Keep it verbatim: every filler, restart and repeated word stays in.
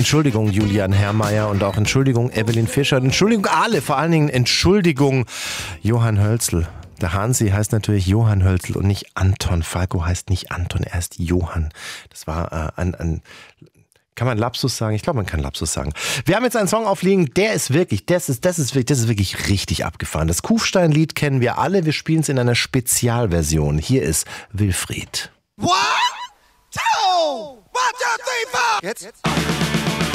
Entschuldigung, Julian Herrmeier und auch Entschuldigung, Evelyn Fischer. Entschuldigung, alle, vor allen Dingen Entschuldigung, Johann Hölzl. Der Hansi heißt natürlich Johann Hölzl und nicht Anton. Falco heißt nicht Anton, er ist Johann. Das war äh, ein, ein, kann man Lapsus sagen? Ich glaube, man kann Lapsus sagen. Wir haben jetzt einen Song aufliegen, der ist wirklich, das ist, das ist wirklich, das ist wirklich richtig abgefahren. Das Kufstein-Lied kennen wir alle, wir spielen es in einer Spezialversion. Hier ist Wilfried. One, two, one, two, three, four. Jetzt.